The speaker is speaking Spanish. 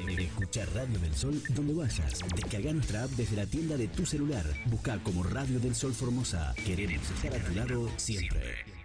Escucha Radio del Sol donde vayas. Descarga nuestra app desde la tienda de tu celular. Busca como Radio del Sol Formosa. Queremos estar a tu lado siempre.